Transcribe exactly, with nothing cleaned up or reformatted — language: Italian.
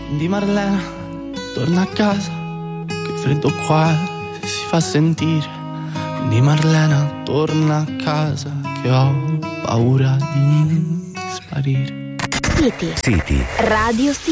Quindi Marlena, torna a casa, che il freddo qua si fa sentire. Quindi Marlena, torna a casa, che ho paura di sparire. City. City. Radio City.